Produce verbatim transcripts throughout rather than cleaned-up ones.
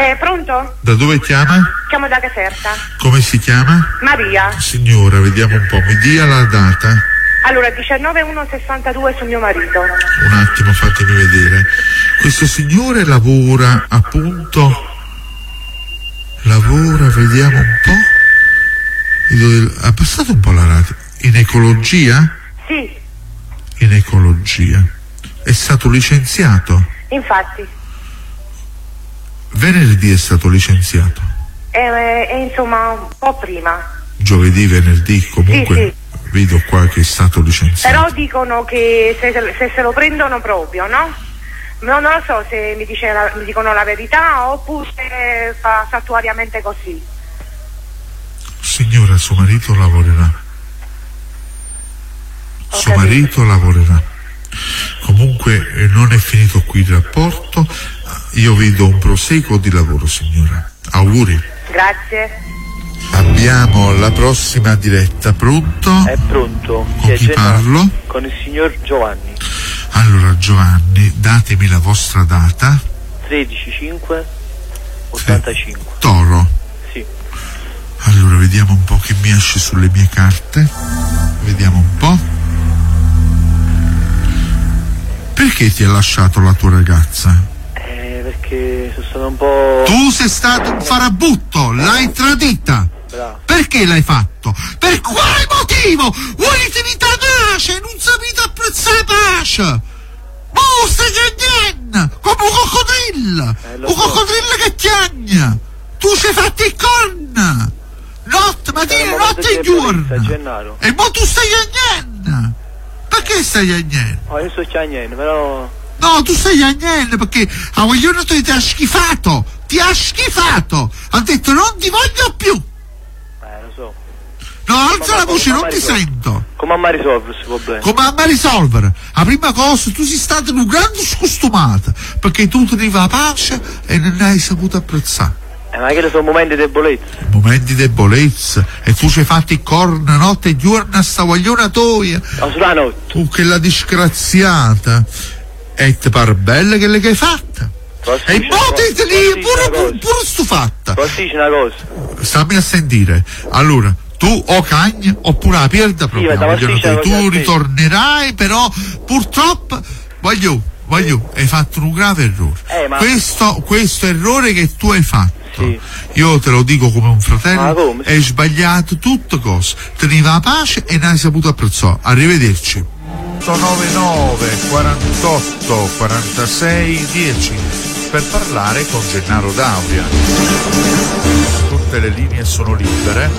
Eh, pronto? Da dove chiama? Chiamo da Caserta. Come si chiama? Maria. Signora, vediamo un po', mi dia la data. Allora, diciannove uno sessantadue su mio marito. Un attimo, fatemi vedere. Questo signore lavora appunto, lavora, vediamo un po'. Ha passato un po' la radio. In ecologia? Sì. In ecologia. È stato licenziato? Infatti. Venerdì è stato licenziato? E, e insomma, un po' prima. Giovedì, venerdì, comunque sì, sì. Vedo qua che è stato licenziato. Però dicono che se, se se lo prendono proprio, no? No, non lo so se mi, dice la, mi dicono la verità oppure se fa saltuariamente così. Signora, suo marito lavorerà. Ho Suo capito. marito lavorerà. Comunque eh, non è finito qui il rapporto. Io vedo un proseguo di lavoro, signora. Auguri. Grazie. Abbiamo la prossima diretta. Pronto? È pronto. Con chi parlo? Con il signor Giovanni. Allora, Giovanni, datemi la vostra data. tredici cinque ottantacinque. Sì. Toro. Sì. Allora, vediamo un po' che mi esce sulle mie carte. Vediamo un po'. Perché ti ha lasciato la tua ragazza? Eh, perché sono stato un po'... Tu sei stato un farabutto, l'hai tradita. Bravo. Perché l'hai fatto? Per quale motivo? Volete vita pace, non sapete apprezzare pace. Oh, stai chiagnando come un coccodrillo. Eh, lo un so. coccodrillo che chiagna. Tu ci hai fatto il corna. Notte, mattina, notte e giorno. Gennaro. E mo tu stai chiagnando. Perché stai chiagnando? Oh, io sto chiagnando, però... No, tu stai chiagnando perché a vogliono ti ha schifato. Ti ha schifato. Ha detto non ti voglio più. Eh, lo so. No, alza la voce, non ti sento. Come a risolvere questo problema? Come a risolvere? La prima cosa, tu sei stato un grande scostumato perché tu tenevi la pace e non ne hai saputo apprezzare. Eh, ma che sono momenti di debolezza. Momenti di debolezza e tu ci hai fatto il corno notte e giorno a sta guagliona toia. No, sulla notte. Tu che la disgraziata. E ti pare bella che le che hai fatta. Posso E dire- mo ti posso lì dire pure, una pure, cosa? pure stufatta. Posso dire una cosa? Stammi a sentire. Allora, tu o cagni oppure la perda proprio. ma Vogliono sì, che sì, tu sì. ritornerai, però purtroppo voglio, voglio, hai fatto un grave errore. Eh, ma- Questo, questo errore che tu hai fatto. Sì. Io te lo dico come un Ma fratello, come? hai sbagliato tutto cose. Teneva la pace e non hai saputo apprezzare. Arrivederci. ottocentonovantanove quarantotto quarantasei dieci per parlare con Gennaro D'Auria. Tutte le linee sono libere.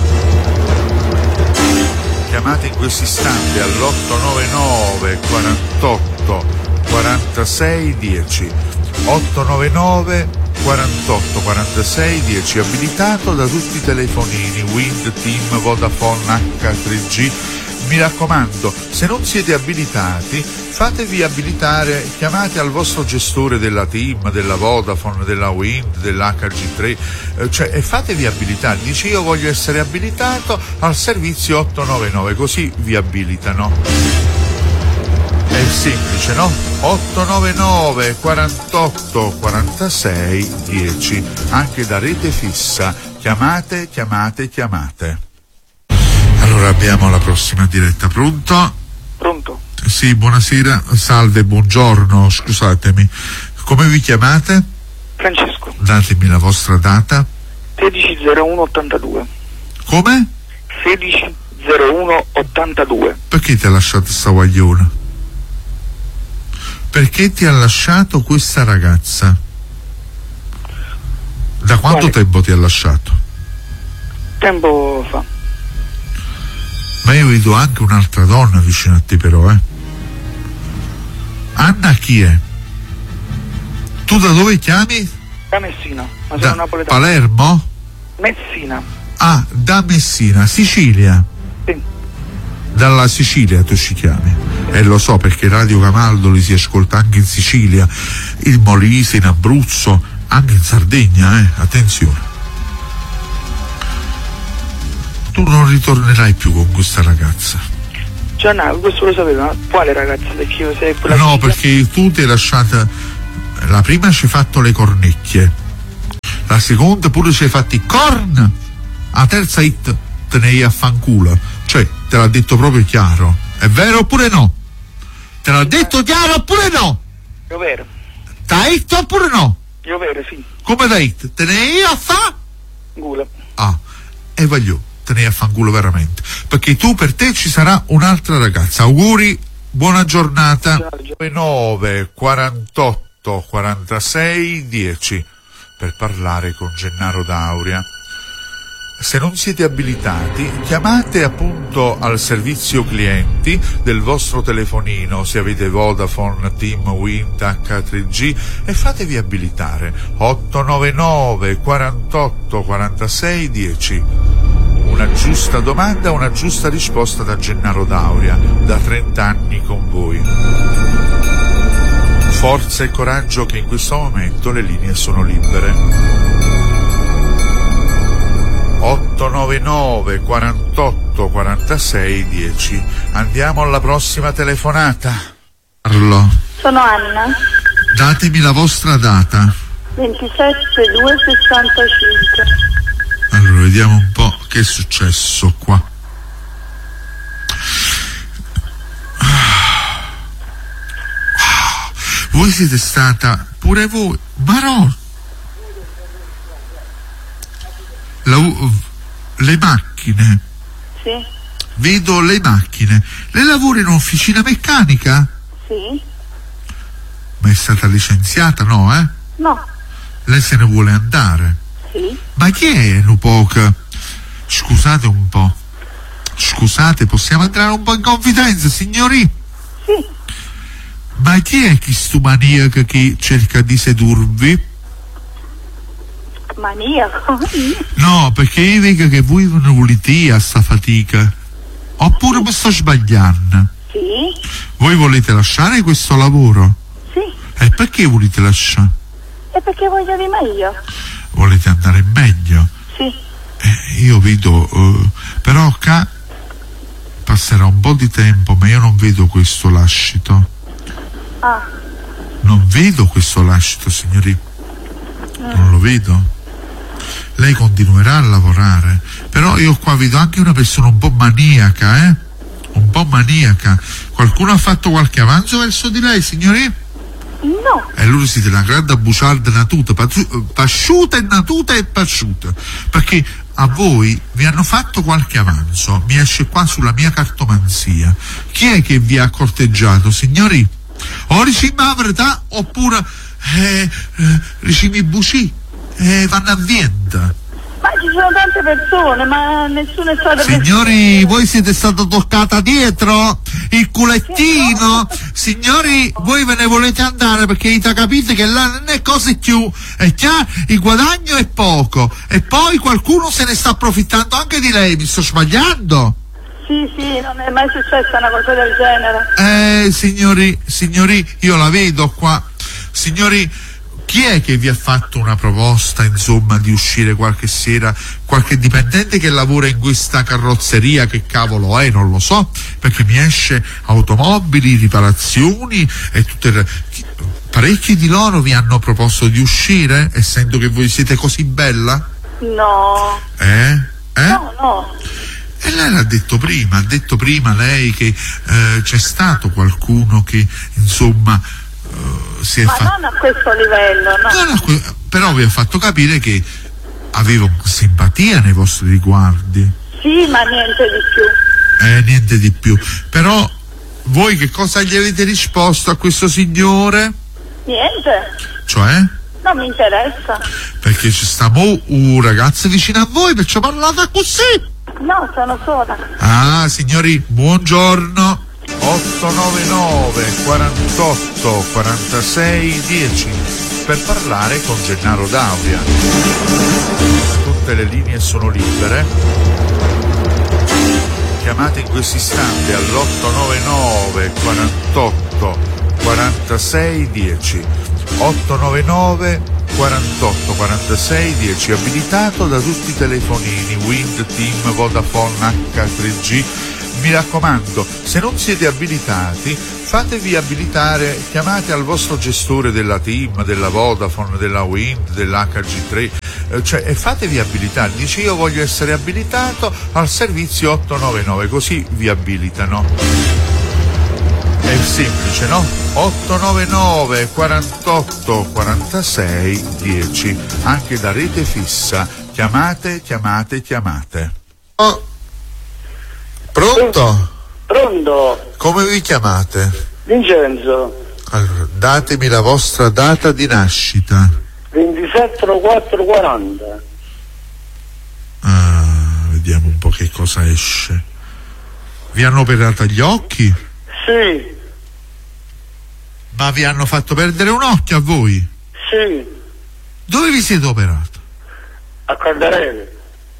Chiamate in questo istante all'ottocentonovantanove quarantotto quarantasei dieci. ottocentonovantanove quarantotto quarantasei dieci, abilitato da tutti i telefonini Wind, Team, Vodafone, acca tre G. Mi raccomando, se non siete abilitati, fatevi abilitare, chiamate al vostro gestore della Team, della Vodafone, della Wind, dell'acca G tre, eh, cioè, e fatevi abilitare. Dice io voglio essere abilitato al servizio ottocentonovantanove, così vi abilitano. È semplice, no? ottocentonovantanove quarantotto quarantasei dieci, anche da rete fissa. Chiamate, chiamate, chiamate. Allora abbiamo la prossima diretta. Pronto? Pronto? Sì, buonasera, salve, buongiorno, scusatemi. Come vi chiamate? Francesco. Datemi la vostra data. sedici zero uno ottantadue. Come? sedici zero uno ottantadue. Perché ti ha lasciato sta guagliona? Perché ti ha lasciato questa ragazza? Da quanto Quale? tempo ti ha lasciato? Tempo fa. Ma io vedo anche un'altra donna vicino a te però, eh. Anna chi è? Tu da dove chiami? Da Messina, ma sono Da napoletano. Palermo? Messina. Ah, da Messina, Sicilia. Sì. Dalla Sicilia tu ci chiami. E lo so perché Radio Camaldoli si ascolta anche in Sicilia, il Molise, in Abruzzo, anche in Sardegna, eh. Attenzione. Tu non ritornerai più con questa ragazza. Gianna, questo lo sapeva, ma quale ragazza? Perché io sei quella No, figlia? perché tu ti hai lasciata. La prima ci hai fatto le cornecchie, La seconda pure ci hai fatti corn. La terza hit te ne hai a fanculo. Cioè, te l'ha detto proprio chiaro. È vero oppure no? Te l'ha detto chiaro oppure no? Io vero. Da hit oppure no? Io vero, sì. Come da hit? Te ne hai a fa? Gula. Ah, e voglio, te ne hai a fanculo veramente. Perché tu, per te ci sarà un'altra ragazza. Auguri, buona giornata. nove quarantotto quarantasei dieci per parlare con Gennaro D'Auria. Se non siete abilitati, chiamate appunto al servizio clienti del vostro telefonino, se avete Vodafone, Team, Wind, acca tre G, e fatevi abilitare. otto nove nove quarantotto quarantasei dieci. Una giusta domanda, una giusta risposta da Gennaro D'Auria, da trenta anni con voi. Forza e coraggio, che in questo momento le linee sono libere. otto nove nove quarantotto quarantasei dieci. Andiamo alla prossima telefonata. Carlo. Sono Anna. Datemi la vostra data. ventisette due sessantacinque. Allora, vediamo un po' che è successo qua. Voi siete stata, pure voi, ma no, La, le macchine. Sì. Vedo le macchine. Lei lavora in un'officina meccanica? Sì. Ma è stata licenziata, no, eh? No. Lei se ne vuole andare? Sì. Ma chi è Nupoca? Scusate un po'. Scusate, possiamo entrare un po' in confidenza, signori? Sì. Ma chi è chi stu maniaco che cerca di sedurvi? Maniaco? No, perché io vedo che voi non volete a sta fatica. Oppure mi sto sbagliando? Sì. Voi volete lasciare questo lavoro? Sì. E perché volete lasciare? E perché voglio di meglio? Volete andare meglio? Sì. Eh, io vedo, uh, però qua passerà un po' di tempo, ma io non vedo questo lascito. Ah. Non vedo questo lascito, signori. Mm. Non lo vedo. Lei continuerà a lavorare, però io qua vedo anche una persona un po' maniaca, eh? Un po' maniaca. Qualcuno ha fatto qualche avanzo verso di lei, signori? No. E allora siete una grande buciarda natuta, pasciuta e natuta e pasciuta, perché a voi vi hanno fatto qualche avanzo. Mi esce qua sulla mia cartomanzia. Chi è che vi ha corteggiato, signori? O ricimi la verità oppure eh, eh, ricimi buci e vanno a vienta. Ma ci sono tante persone, ma nessuno è stato... Signori, voi siete stata toccata dietro il culettino. Signori, voi ve ne volete andare perché avete capito che là non è così più, è chiaro, il guadagno è poco e poi qualcuno se ne sta approfittando anche di lei. Mi sto sbagliando? Sì, sì, non è mai successa una cosa del genere. Eh, signori, signori, io la vedo qua. Signori, chi è che vi ha fatto una proposta, insomma, di uscire qualche sera? Qualche dipendente che lavora in questa carrozzeria, che cavolo è, non lo so, perché mi esce automobili, riparazioni e tutte le... Parecchi di loro vi hanno proposto di uscire, essendo che voi siete così bella? No. Eh? Eh? No, no. E lei l'ha detto prima, ha detto prima lei che eh, c'è stato qualcuno che, insomma, uh, si è ma fatto... non a questo livello, no. no, no, però vi ha fatto capire che aveva simpatia nei vostri riguardi. Sì, ma niente di più. Eh, niente di più. Però voi che cosa gli avete risposto a questo signore? Niente. Cioè? Non mi interessa. Perché ci sta mo un ragazzo vicino a voi, perciò parlate così. No, sono sola. Ah, signori, buongiorno. otto nove nove quarantotto quarantasei dieci per parlare con Gennaro D'Auria. Tutte le linee sono libere. Chiamate in questo istante all'otto nove nove quarantotto quarantasei dieci. otto nove nove quarantotto quarantasei dieci, abilitato da tutti i telefonini Wind, Team, Vodafone, acca tre G. Mi raccomando, se non siete abilitati, fatevi abilitare, chiamate al vostro gestore della Team, della Vodafone, della Wind, dell'acca gi tre eh, cioè, e fatevi abilitare. Dice io voglio essere abilitato al servizio otto nove nove, così vi abilitano. È semplice, no? otto nove nove quarantotto quarantasei dieci, anche da rete fissa. Chiamate, chiamate, chiamate. Oh. Pronto? Pronto? Come vi chiamate? Vincenzo. Allora, datemi la vostra data di nascita. ventisette quattro quaranta. Ah, vediamo un po' che cosa esce. Vi hanno operato gli occhi? Sì. Ma vi hanno fatto perdere un occhio a voi? Sì. Dove vi siete operato? A Caldarelli.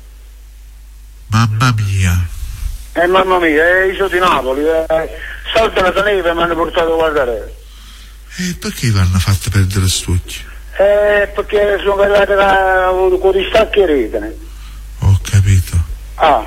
Mamma mia. Eh mamma mia, eh, io sono di Napoli, eh. Salta la neve e mi hanno portato a guardare. E perché vi hanno fatto perdere quest'occhio? Eh, perché sono arrivate da, con i stacchi rete. Ho capito. Ah,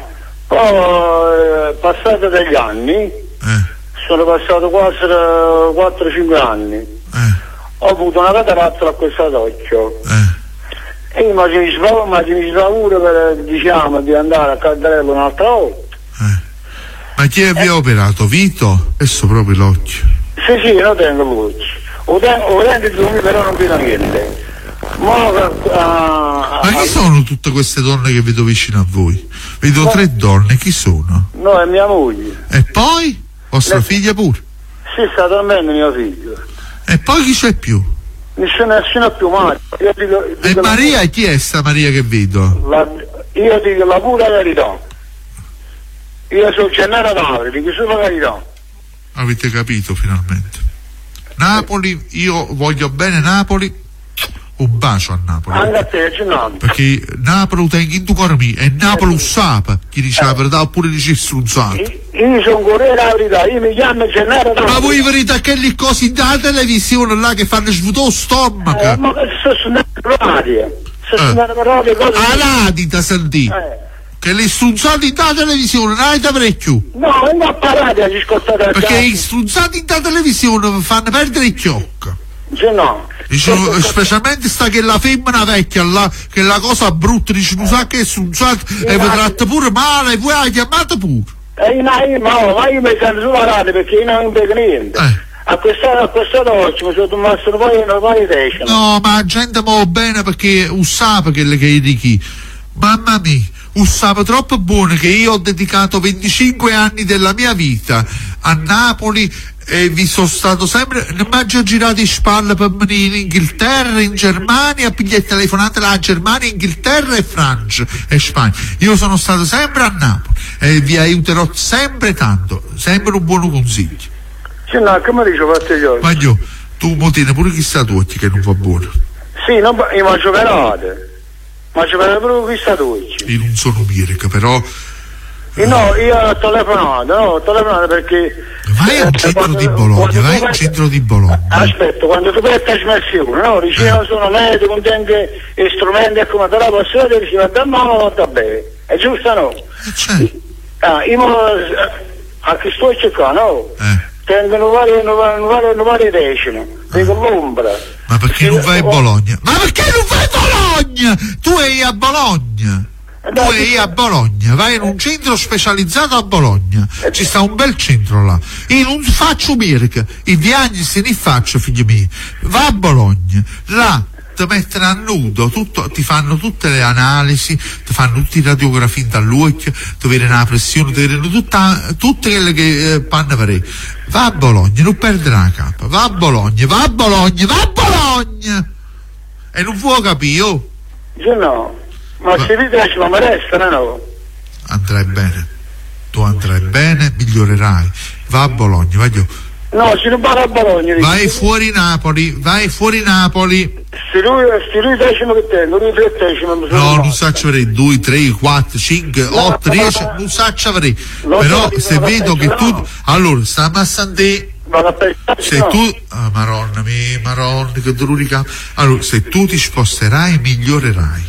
poi eh, passati degli anni, Eh, sono passati quasi quattro cinque anni, eh, ho avuto una cataratta a questo occhio. eh. E io mi ci paura per, diciamo, di andare a Caldarello un'altra volta. Eh. Ma chi vi ha operato? Vito? Adesso proprio l'occhio. Sì, sì, lo tengo l'occhio. Lo tengo, lo tengo giù, però non vedo niente. Ma, uh, Ma chi sono tutte queste donne che vedo vicino a voi? Vedo no. tre donne, chi sono? No, è mia moglie. E poi? Vostra Le... figlia pure? Sì, sta dormendo mio figlio. E poi chi c'è più? Nessuno, nessuno più mai. Io dico, E dico Maria, la... chi è sta Maria che vedo? La... Io dico la pura verità. Io sono Gennaro Napoli, dico solo la verità. Avete capito finalmente. Napoli, io voglio bene Napoli. Un bacio a Napoli. Anche a te, Gennaro. Perché Napoli tengo in tu cuore mio e Napoli usapa. Chi dice la verità oppure dice strunzato. Io sono corriere la verità, io mi chiamo Gennaro Napoli. Ma voi verità che le cose da televisione là che fanno svuotare lo stomaco? Eh, ma che sto suonando per radio? Sto suonando per radio cose. Ah, l'adita sentì. Eh. Che le strunzate da televisione non avete parecchio. No, non ho parlato di ascoltare. Perché i strunzati da televisione fanno perdere il chiocco. Sì, no. Dicono, specialmente sta che la femmina vecchia là, che la cosa brutta, dice non sa che è strunzata e vi tratta pure male, e voi la chiamate pure. E io, io, ma, ma io mi sento sulla radio perché io non vedo niente. Eh. A questa a questa notte mi sono rimasto poi non poi decimo. No, ma la gente va bene perché usava che che di chi. Mamma mia, usava troppo buono che io ho dedicato venticinque anni della mia vita a Napoli e vi sono stato sempre, non mi ho girato in spalle per venire in Inghilterra, in Germania, pigliare telefonate là a Germania, Inghilterra e Francia e Spagna. Io sono stato sempre a Napoli e vi aiuterò sempre tanto, sempre un buon consiglio. Sì, no, come dice Pastiglione? Ma io, tu mo tieni pure chissà tu che non va buono. Sì, non, io mangio pelate. Mangio pelate pure chissà tu. Io non sono Mirka, però... Eh, no, io ho telefonato, no, ho telefonato perché... Vai al centro quando, di Bologna, vai al vai, centro di Bologna. Aspetta, quando tu vai a trasmissione, no, dici io sono medico, contengo strumenti e come te la posso vedere, dici va mano, va bene, è giusto no? Eh, c'è. Ah, io a che sto cercando, no? Eh. Tengono varie, varie, varie decine, dico l'ombra. Ma perché non vai a Bologna? Ma perché non vai a Bologna? Tu sei a Bologna. Tu sei a Bologna, vai in un centro specializzato a Bologna, ci sta un bel centro là. Io non faccio Mirka, i viaggi se ne faccio, figli miei. Va a Bologna, là ti mettono a nudo, tutto, ti fanno tutte le analisi, ti fanno tutte le radiografie dall'occhio, ti vedono la pressione, ti vedono tutta, tutte quelle che eh, panno per. Va a Bologna, non perdere la capa, va a Bologna, va a Bologna, va a Bologna! E non può capire, oh? Io no. Ma se vi piace ma mi resta, no? Andrai bene, tu andrai bene, migliorerai. Va a Bologna, vai io. No, se non va a Bologna. Vai fuori Napoli, vai fuori Napoli. Se lui, se lui decimo che tengo, lui tre decimo. No, non saccio avrei due, tre, quattro, cinque, otto, dieci, non saccio avrei. Però se vedo che tu. Allora, stiamo a Sant'E. Se tu. Ah, maronna mia, maronna, che dolore. Allora, se tu ti sposterai, migliorerai.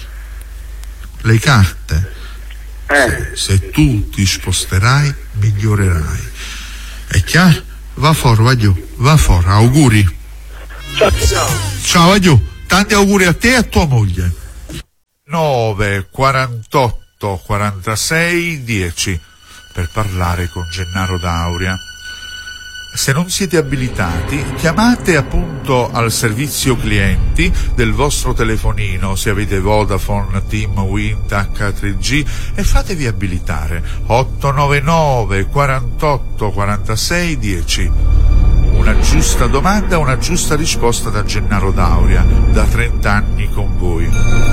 Le carte, eh. se, se tu ti sposterai, migliorerai. È chiaro? Va fuori, va giù, va fuori, auguri. Ciao, ciao. Ciao, va giù, tanti auguri a te e a tua moglie. nove quarantotto quarantasei dieci per parlare con Gennaro D'Auria. Se non siete abilitati, chiamate appunto al servizio clienti del vostro telefonino, se avete Vodafone, Team, Wind, acca tre G, e fatevi abilitare. otto nove nove quarantotto quarantasei dieci. Una giusta domanda, una giusta risposta da Gennaro D'Auria, da trenta anni con voi.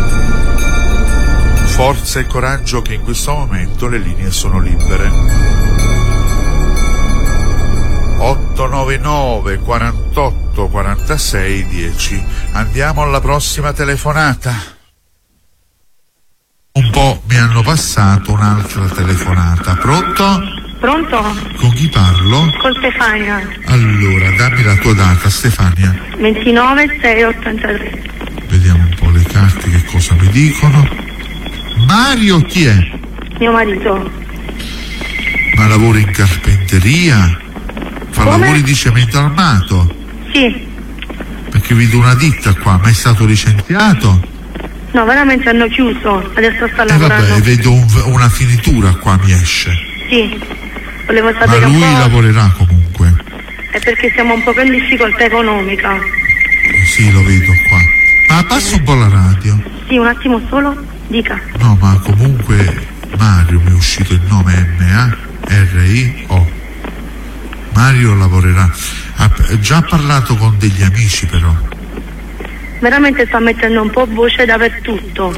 Forza e coraggio, che in questo momento le linee sono libere. otto nove nove quarantotto quarantasei dieci. Andiamo alla prossima telefonata. Un po' mi hanno passato un'altra telefonata. Pronto? Pronto? Con chi parlo? Con Stefania. Allora, dammi la tua data, Stefania. ventinove sei ottantatré. Vediamo un po' le carte, che cosa mi dicono. Mario chi è? Mio marito. Ma lavora in carpenteria? Fa Come? lavori di cemento armato? Sì. Perché vedo una ditta qua, ma è stato licenziato? No, veramente hanno chiuso. Adesso sta E lavorando. eh vabbè, vedo un, una finitura qua, mi esce. Sì. Volevo Ma sapere lui un po'. lavorerà comunque. È perché siamo un po' in difficoltà economica. Sì, lo vedo qua. Ma passa un po' la radio. Sì, un attimo solo. Dica. No, ma comunque Mario, mi è uscito il nome M A R I O. Mario lavorerà. Ha già parlato con degli amici, però. Veramente sta mettendo un po' voce dappertutto.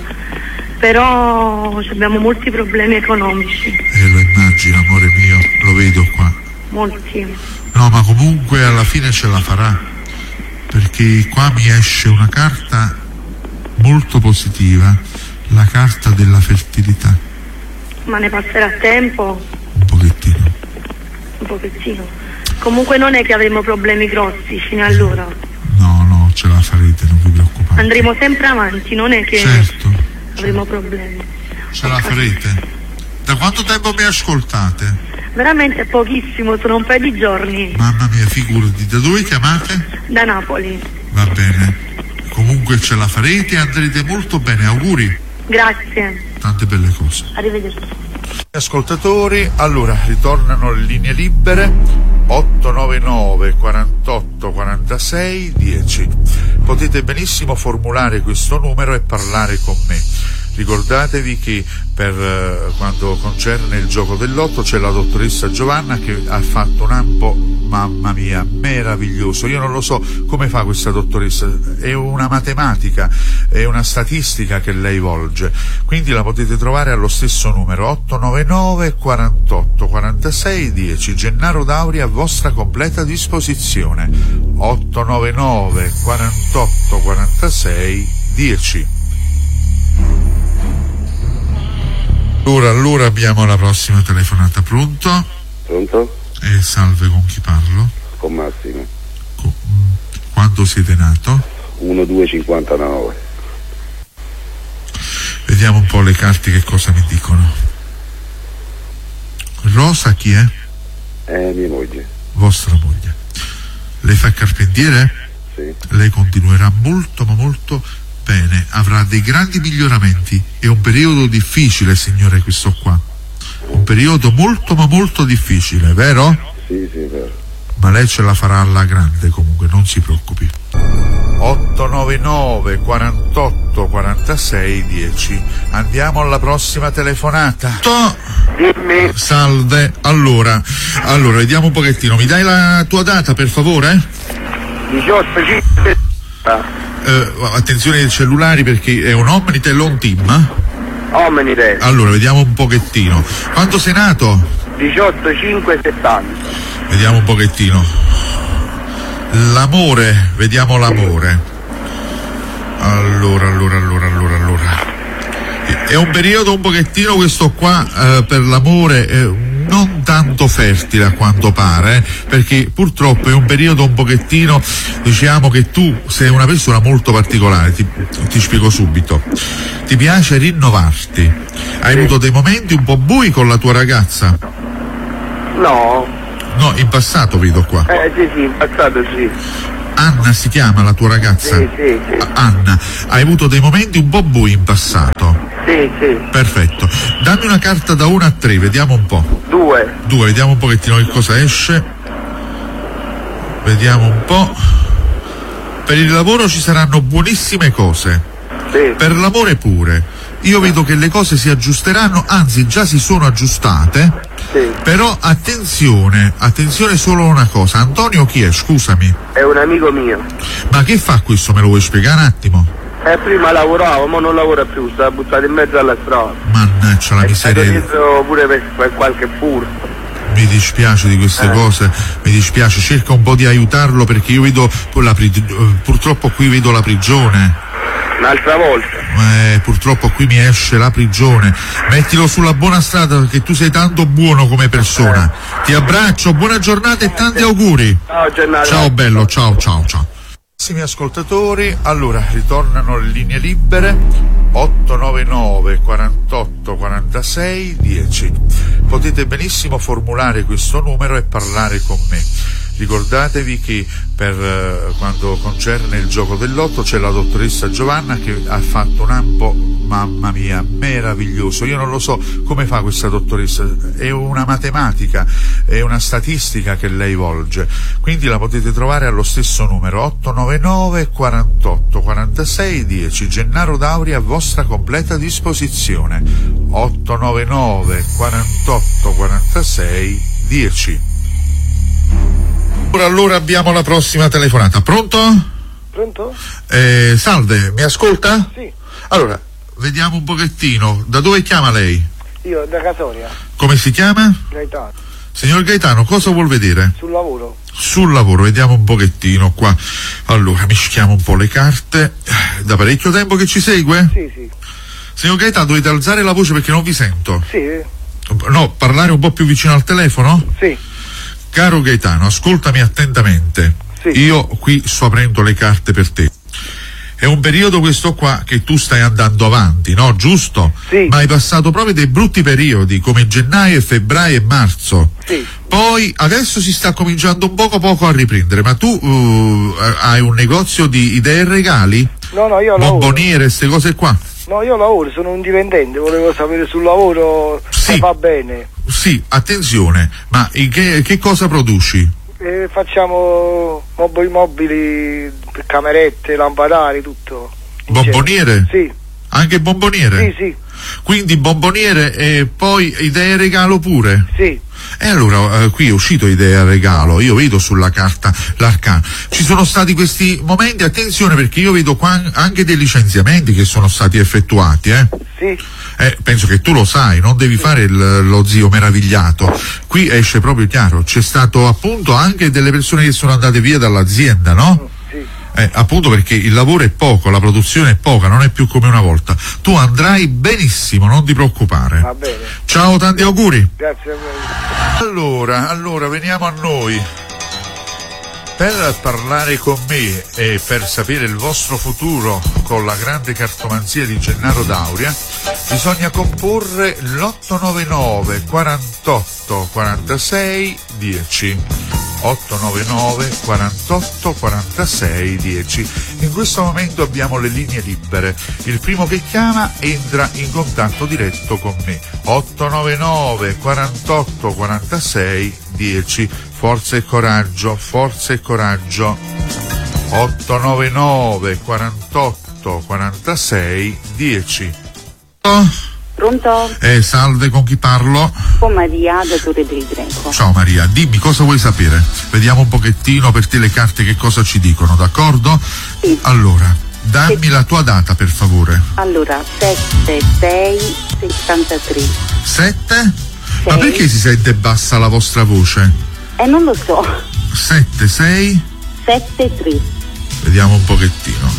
Però abbiamo molti problemi economici. Eh, lo immagino, amore mio, lo vedo qua. Molti. No, ma comunque alla fine ce la farà. Perché qua mi esce una carta molto positiva, la carta della fertilità. Ma ne passerà tempo? Un pochettino. Un pochettino. Comunque non è che avremo problemi grossi fino allora. No, no, ce la farete, non vi preoccupate. Andremo sempre avanti, non è che Certo. avremo problemi. Ce la farete. Da quanto tempo mi ascoltate? Veramente pochissimo, sono un paio di giorni. Mamma mia, figurati, da dove chiamate? Da Napoli. Va bene. Comunque ce la farete e andrete molto bene, auguri. Grazie. Tante belle cose. Arrivederci. Ascoltatori, allora ritornano le linee libere. otto nove nove quarantotto quarantasei dieci. Potete benissimo formulare questo numero e parlare con me. Ricordatevi che per eh, quando concerne il gioco del lotto c'è la dottoressa Giovanna che ha fatto un ampo, mamma mia, meraviglioso. Io non lo so come fa questa dottoressa, è una matematica, è una statistica che lei volge, quindi la potete trovare allo stesso numero otto nove nove quarantotto quarantasei dieci. Gennaro D'Auria a vostra completa disposizione. otto nove nove quarantotto quarantasei dieci. Allora, allora abbiamo la prossima telefonata. Pronto? Pronto? Eh, salve, con chi parlo? Con Massimo. Co- Quando siete nato? uno due cinquantanove. Vediamo un po' le carte che cosa mi dicono. Rosa chi è? È mia moglie. Vostra moglie. Lei fa carpentiere? Sì. Lei continuerà molto ma molto bene, avrà dei grandi miglioramenti. È un periodo difficile, signore, questo qua. Un periodo molto ma molto difficile, vero? Sì, sì, è vero. Ma lei ce la farà alla grande, comunque, non si preoccupi. otto nove nove quarantotto quarantasei dieci. Andiamo alla prossima telefonata. To- Dimmi. Salve. Allora, allora, vediamo un pochettino. Mi dai la tua data, per favore? diciotto cinque. Eh, attenzione ai cellulari perché è un Omnitel o un Team? Omnite. Allora, vediamo un pochettino. Quando sei nato? diciotto cinque settanta. Vediamo un pochettino. L'amore, vediamo l'amore. Allora, allora, allora, allora, allora. È un periodo un pochettino questo qua eh, per l'amore eh, non tanto fertile a quanto pare, eh, perché purtroppo è un periodo un pochettino, diciamo che tu sei una persona molto particolare, ti, ti spiego subito. Ti piace rinnovarti. Hai avuto dei momenti un po' bui con la tua ragazza? No. No, in passato vedo qua. Eh sì sì, in passato sì. Anna si chiama la tua ragazza? Sì, sì, sì. Anna, hai avuto dei momenti un po' bui in passato? Sì, sì. Perfetto. Dammi una carta da uno a tre, vediamo un po'. Due. Due, vediamo un pochettino che cosa esce. Vediamo un po'. Per il lavoro ci saranno buonissime cose. Sì. Per l'amore pure. Io vedo che le cose si aggiusteranno, anzi già si sono aggiustate. Sì. Però attenzione, attenzione solo a una cosa. Antonio chi è? Scusami. È un amico mio. Ma che fa questo? Me lo vuoi spiegare un attimo? Eh, prima lavoravo, ma non lavora più, sta buttato in mezzo alla strada. Mannaggia la È stato miseria. dietro pure per, per qualche furto. Mi dispiace di queste Eh. cose, mi dispiace, cerca un po' di aiutarlo perché io vedo la pri- purtroppo qui vedo la prigione. Un'altra volta. Eh, purtroppo qui mi esce la prigione. Mettilo sulla buona strada perché tu sei tanto buono come persona. Ti abbraccio, buona giornata e tanti auguri. Ciao Gennaro. Ciao bello, ciao ciao ciao. Carissimi ascoltatori, allora ritornano le linee libere otto nove nove quarantotto quarantasei dieci. Potete benissimo formulare questo numero e parlare con me. Ricordatevi che per eh, quando concerne il gioco del lotto c'è la dottoressa Giovanna che ha fatto un ambo, mamma mia, meraviglioso. Io non lo so come fa questa dottoressa, è una matematica, è una statistica che lei volge, quindi la potete trovare allo stesso numero otto nove nove quarantotto quarantasei dieci. Gennaro Dauri a vostra completa disposizione. otto nove nove quarantotto quarantasei dieci. Allora abbiamo la prossima telefonata. Pronto? Pronto? Eh, salve, mi ascolta? Sì. Allora, vediamo un pochettino. Da dove chiama lei? Io da Casoria, Come si chiama? Gaetano, Signor Gaetano, cosa vuol vedere? sul lavoro. Sul lavoro, vediamo un pochettino qua. Allora, mischiamo un po' le carte. Da parecchio tempo che ci segue? Sì, sì. Signor Gaetano, dovete alzare la voce perché non vi sento. Sì, No, parlare un po' più vicino al telefono? sì. Caro Gaetano, ascoltami attentamente. Sì. Io qui sto aprendo le carte per te. È un periodo questo qua che tu stai andando avanti, no? Giusto? Sì. Ma hai passato proprio dei brutti periodi come gennaio, febbraio e marzo. Sì. Poi adesso si sta cominciando un poco poco a riprendere, ma tu uh, hai un negozio di idee e regali? No, no, io lavoro. Bomboniere, queste cose qua? No, io lavoro, sono un dipendente, volevo sapere sul lavoro Sì. se va bene. Sì, attenzione, ma in che, che cosa produci? Eh, facciamo mobili, mobili per camerette, lampadari, tutto. In Bomboniere? genere. Sì, Anche bomboniere? sì, sì, Quindi bomboniere e poi idee regalo pure? sì. E allora eh, qui è uscito idea regalo, io vedo sulla carta l'arcano. Ci sono stati questi momenti, attenzione perché io vedo qua anche dei licenziamenti che sono stati effettuati, eh? Sì, Eh, penso che tu lo sai, non devi fare il, lo zio meravigliato. Qui esce proprio chiaro, c'è stato appunto anche delle persone che sono andate via dall'azienda, no? sì. Eh, appunto perché il lavoro è poco, la produzione è poca, non è più come una volta. Tu andrai benissimo, non ti preoccupare. Va bene. Ciao, tanti auguri. Grazie a voi. Allora, allora veniamo a noi. Per parlare con me e per sapere il vostro futuro con la grande cartomanzia di Gennaro Dauria bisogna comporre l'otto nove nove quarantotto quarantasei dieci. otto nove nove quarantotto quarantasei dieci. In questo momento abbiamo le linee libere. Il primo che chiama entra in contatto diretto con me. otto nove nove quarantotto quarantasei dieci. Forza e coraggio, forza e coraggio. otto nove nove quarantotto quarantasei dieci. Oh, Pronto? eh, salve, con chi parlo? Con Maria da Torre del Greco. Ciao Maria, dimmi cosa vuoi sapere. Vediamo un pochettino per te le carte che cosa ci dicono, d'accordo? Sì. Allora, dammi Sì. la tua data per favore. Allora, sette sei settantatré. sette? Ma Sei. perché si sente bassa la vostra voce? Eh, non lo so. sette sei? sette tre. Vediamo un pochettino.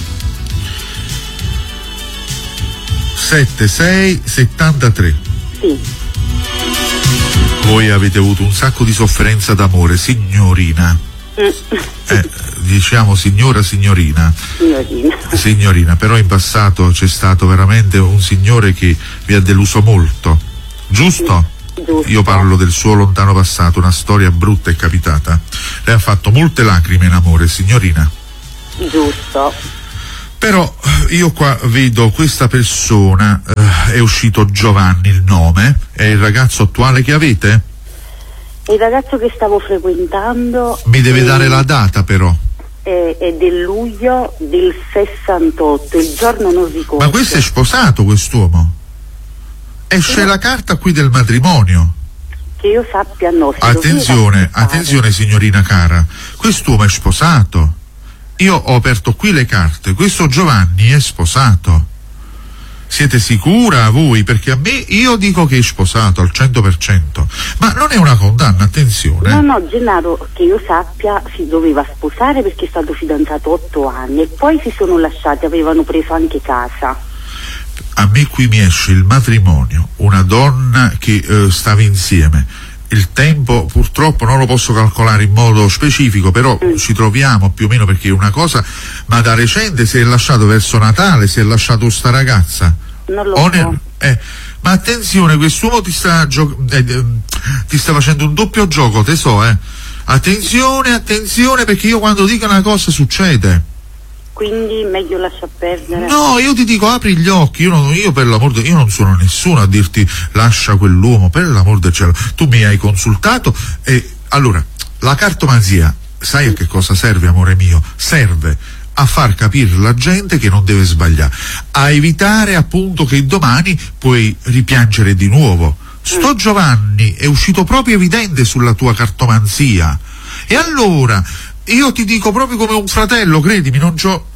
sette sei settantatré. Sì. Voi avete avuto un sacco di sofferenza d'amore, signorina. Eh, diciamo signora, signorina. Signorina. Signorina, però in passato c'è stato veramente un signore che vi ha deluso molto, giusto? Giusto. Io parlo del suo lontano passato, una storia brutta è capitata. Lei ha fatto molte lacrime in amore, signorina. Giusto. Però io qua vedo questa persona, eh, è uscito Giovanni il nome, è il ragazzo attuale che avete? Il ragazzo che stavo frequentando... Mi deve è, dare la data però. È, è del luglio del sessantotto, il giorno non ricordo. Ma questo è sposato, quest'uomo? Esce no. La carta qui del matrimonio. Che io sappia no. Attenzione, attenzione signorina cara, quest'uomo è sposato. Io ho aperto qui le carte, questo Giovanni è sposato. Siete sicura voi? Perché a me, io dico che è sposato al cento per cento, ma non è una condanna, attenzione. No, no, Gennaro, che io sappia si doveva sposare perché è stato fidanzato otto anni e poi si sono lasciati, avevano preso anche casa. A me qui mi esce il matrimonio, una donna che eh, stava insieme. Il tempo purtroppo non lo posso calcolare in modo specifico, però mm. ci troviamo più o meno, perché è una cosa, ma da recente si è lasciato verso Natale, si è lasciato sta ragazza. Non lo so. Ne, eh, ma attenzione, quest'uomo ti sta gio- eh, eh, ti sta facendo un doppio gioco, te so, eh. Attenzione, attenzione, perché io quando dico una cosa succede. Quindi meglio lascia perdere. No, io ti dico apri gli occhi, io, non, io per l'amor del, io non sono nessuno a dirti lascia quell'uomo, per l'amor del cielo. Tu mi hai consultato e allora la cartomanzia, sai a che cosa serve, amore mio? Serve a far capire la gente che non deve sbagliare, a evitare appunto che domani puoi ripiangere di nuovo. Sto Giovanni è uscito proprio evidente sulla tua cartomanzia e allora io ti dico proprio come un fratello, credimi, non c'ho,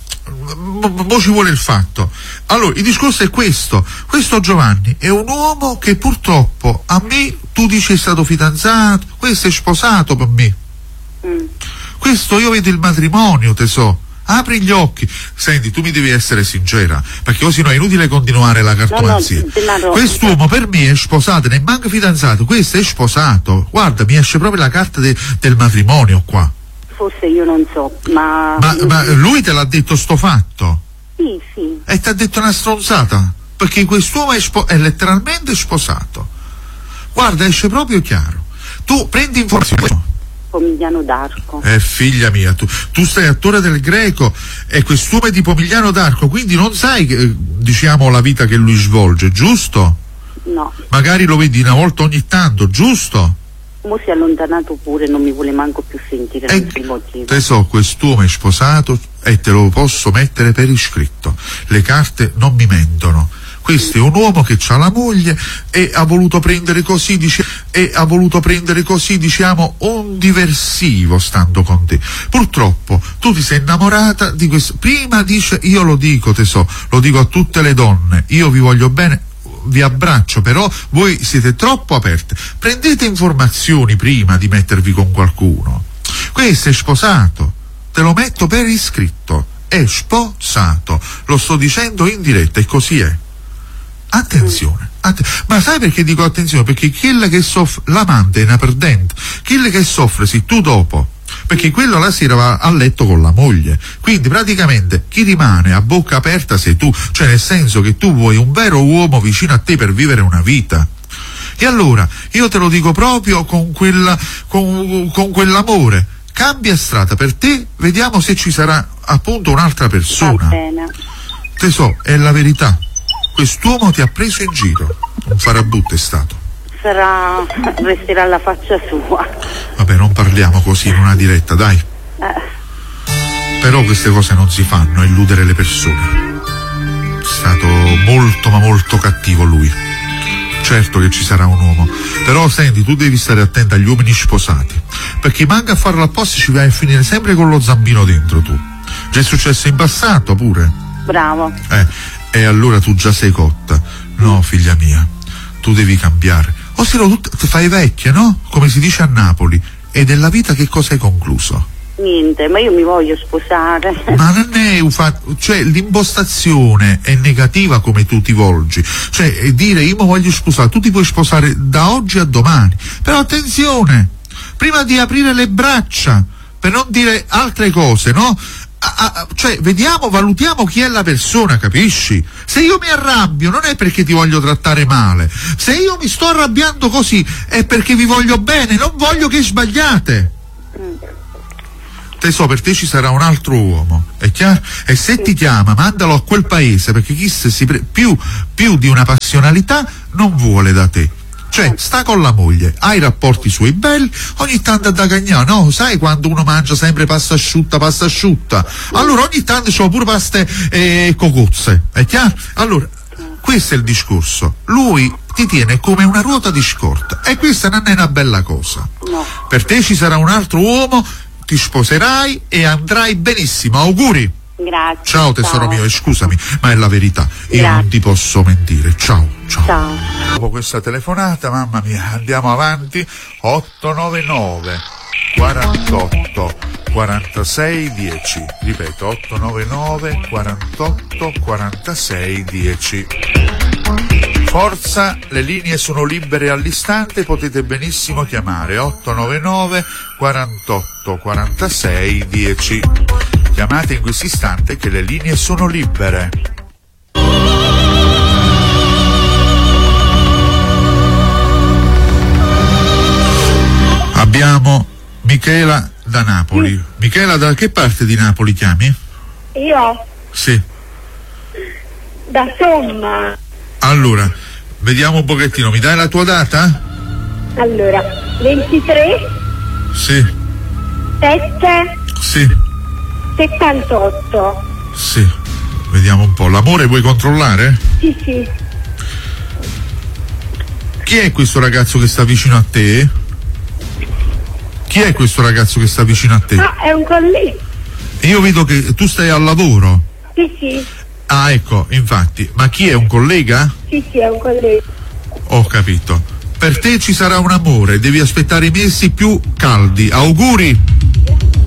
mo ci vuole il fatto. Allora, il discorso è questo, questo Giovanni è un uomo che purtroppo a me, tu dici è stato fidanzato, questo è sposato per me. Mm. Questo io vedo il matrimonio, tesoro. Apri gli occhi. Senti, tu mi devi essere sincera, perché così no è inutile continuare la cartomanzia. No, no, quest'uomo per me è sposato, ne manca fidanzato, questo è sposato. Guarda, mi esce proprio la carta de, del matrimonio qua. Forse io non so, ma... Ma, ma lui te l'ha detto sto fatto? Sì, sì. E ti ha detto una stronzata? Perché quest'uomo è, spo- è letteralmente sposato. Guarda, esce proprio chiaro. Tu prendi informazioni. Pomigliano d'Arco. Eh, figlia mia, tu, tu sei attore del Greco e quest'uomo è di Pomigliano d'Arco, quindi non sai, eh, diciamo, la vita che lui svolge, giusto? No. Magari lo vedi una volta ogni tanto, giusto? Mo si è allontanato pure, non mi vuole manco più sentire, e non so il motivo. Te so, quest'uomo è sposato e te lo posso mettere per iscritto. Le carte non mi mentono. Questo è un uomo che ha la moglie e ha voluto prendere così, dice, e ha voluto prendere così, diciamo, un diversivo stando con te. Purtroppo tu ti sei innamorata di questo. Prima dice, io lo dico, te so, lo dico a tutte le donne, io vi voglio bene, vi abbraccio, però voi siete troppo aperte. Prendete informazioni prima di mettervi con qualcuno. Questo è sposato, te lo metto per iscritto, è sposato, lo sto dicendo in diretta e così è. Attenzione, att- ma sai perché dico attenzione? Perché quella che soffre, l'amante è una perdente, quella che soffre sì tu dopo, perché quello la sera va a letto con la moglie, quindi praticamente chi rimane a bocca aperta sei tu, cioè nel senso che tu vuoi un vero uomo vicino a te per vivere una vita. E allora io te lo dico proprio con quella, con, con quell'amore, cambia strada per te, vediamo se ci sarà appunto un'altra persona. Va bene. Te so, è la verità. Quest'uomo ti ha preso in giro, un farabutto è stato. Sarà, resterà la faccia sua. Vabbè, non parliamo così in una diretta, dai. Eh. Però queste cose non si fanno, illudere le persone. È stato molto ma molto cattivo lui. Certo che ci sarà un uomo, però senti, tu devi stare attenta agli uomini sposati, perché manca a farlo apposta ci vai a finire sempre con lo zampino dentro tu. Già è successo in passato pure. Bravo. Eh. E allora tu già sei cotta. No, figlia mia, tu devi cambiare. O se no tu ti fai vecchia, no? Come si dice a Napoli. E della vita che cosa hai concluso? Niente, ma io mi voglio sposare. Ma non è un fatto, cioè l'impostazione è negativa come tu ti volgi. Cioè dire io mi voglio sposare, tu ti puoi sposare da oggi a domani. Però attenzione, prima di aprire le braccia, per non dire altre cose, no? Ah, ah, cioè vediamo, valutiamo chi è la persona, capisci? Se io mi arrabbio non è perché ti voglio trattare male, se io mi sto arrabbiando così è perché vi voglio bene, non voglio che sbagliate. te so, per te ci sarà un altro uomo, è chiaro? E se sì. ti chiama, mandalo a quel paese, perché chi se si pre- più, più di una passionalità non vuole da te. Cioè, sta con la moglie, hai rapporti suoi belli, ogni tanto da cagnà, no? Sai quando uno mangia sempre pasta asciutta, pasta asciutta? Allora ogni tanto c'ho pure paste e cocozze, è chiaro? Allora, questo è il discorso. Lui ti tiene come una ruota di scorta e questa non è una bella cosa. No. Per te ci sarà un altro uomo, ti sposerai e andrai benissimo. Auguri. Grazie. Ciao tesoro ciao. mio, e scusami, ma è la verità. Io Grazie. non ti posso mentire. Ciao, ciao. Ciao. Dopo questa telefonata, mamma mia, andiamo avanti. otto nove nove quarantotto quarantasei dieci. Ripeto, otto nove nove quarantotto quarantasei dieci. Forza, le linee sono libere all'istante, potete benissimo chiamare otto nove nove quarantotto quarantasei dieci. Chiamate in questo istante che le linee sono libere. Abbiamo Michela da Napoli. Sì. Michela, da che parte di Napoli chiami? Io? Sì. Da Somma. Allora, vediamo un pochettino, mi dai la tua data? Allora, ventitré Sì. sette Sì. settantotto. Sì. Vediamo un po'. L'amore vuoi controllare? Sì, sì. Chi è questo ragazzo che sta vicino a te? Chi è questo ragazzo che sta vicino a te? No, è un collega. Io vedo che tu stai al lavoro. Sì, sì. Ah, ecco, infatti. Ma chi è, un collega? Sì, sì, è un collega. Ho capito. Per te ci sarà un amore, devi aspettare i mesi più caldi. Auguri!